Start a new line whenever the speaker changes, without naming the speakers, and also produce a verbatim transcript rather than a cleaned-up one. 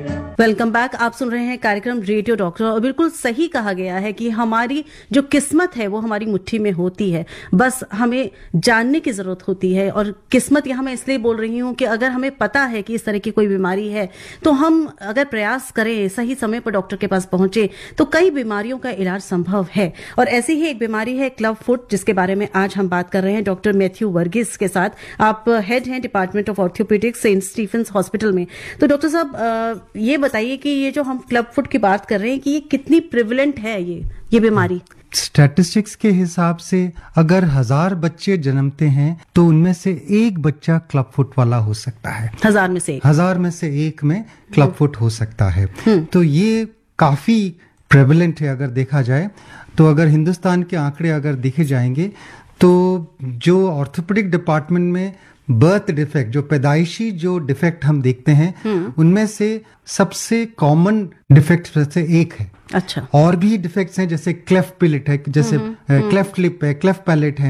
Welcome back. आप सुन रहे हैं कार्यक्रम रेडियो डॉक्टर, और बिल्कुल सही कहा गया है कि हमारी जो किस्मत है वो हमारी मुट्ठी में होती है, बस हमें जानने की जरूरत होती है। और किस्मत यहाँ मैं इसलिए बोल रही हूँ कि अगर हमें पता है कि इस तरह की कोई बीमारी है तो हम अगर प्रयास करें, सही समय पर डॉक्टर के पास पहुंचे, तो कई बीमारियों का इलाज संभव है। और ऐसी ही एक बीमारी है क्लब फुट, जिसके बारे में आज हम बात कर रहे हैं डॉक्टर मैथ्यू वर्गीस के साथ। आप हेड हैं department of orthopaedics Saint Stephen's hospital में। तो डॉक्टर साहब, ये बताइए कि ये जो हम क्लब फुट की बात कर रहे हैं कि ये कितनी प्रिवलेंट है ये ये बीमारी?
स्टैटिस्टिक्स के हिसाब से अगर हजार बच्चे जन्मते हैं तो उनमें से एक बच्चा क्लब फुट वाला हो सकता है।
हजार में से एक
हजार में से एक में क्लब फुट हो सकता है। तो ये काफी प्रेवलेंट है अगर देखा जाए। तो अगर हिंदुस्तान के आंकड़े अगर देखे जाएंगे तो जो ऑर्थोपेडिक डिपार्टमेंट में बर्थ डिफेक्ट, जो पैदाइशी जो डिफेक्ट हम देखते हैं, उनमें से सबसे कॉमन डिफेक्ट में से एक है।
अच्छा।
और भी डिफेक्ट्स हैं, जैसे क्लेफ्ट पैलेट है, जैसे क्लेफ्ट लिप है, क्लेफ्ट पैलेट है,